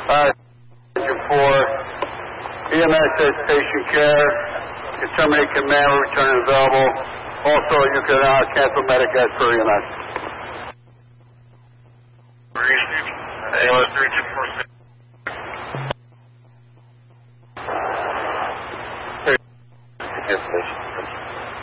For EMS as patient care, you terminate command or return available. Also, you can cancel medic as per EMS. ALS 3246. Yes, please.